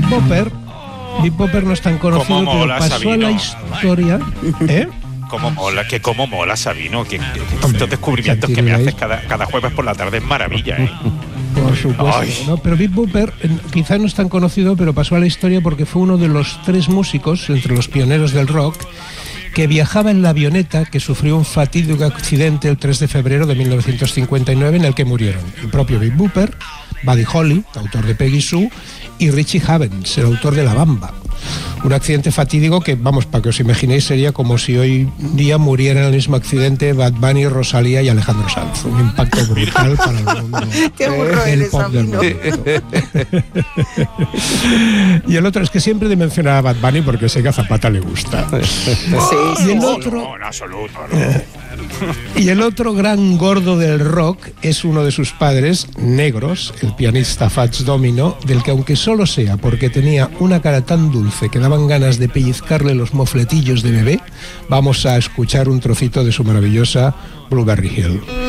Big Bopper no es tan conocido, pero pasó Sabino a la historia. Cómo mola Sabino, que estos descubrimientos que me haces cada jueves por la tarde es maravilla, ¿eh? Por supuesto, ¿no? Pero Big Bopper quizá no es tan conocido, pero pasó a la historia porque fue uno de los 3 músicos, entre los pioneros del rock, que viajaba en la avioneta que sufrió un fatídico accidente el 3 de febrero de 1959 en el que murieron el propio Big Bopper, Buddy Holly, autor de Peggy Sue, y Richie Havens, el autor de La Bamba. Un accidente fatídico que, vamos, para que os imaginéis, sería como si hoy día murieran en el mismo accidente Bad Bunny, Rosalía y Alejandro Sanz. Un impacto brutal para el mundo. Qué burro eres, pop del mundo. Y el otro es que siempre de mencionar a Bad Bunny porque sé que a Zapata le gusta. Sí, y el otro, no, en absoluto, no. Y el otro gran gordo del rock es uno de sus padres, Negros, el pianista Fats Domino, del que aunque solo sea porque tenía una cara tan dulce que daban ganas de pellizcarle los mofletillos de bebé, vamos a escuchar un trocito de su maravillosa Blueberry Hill.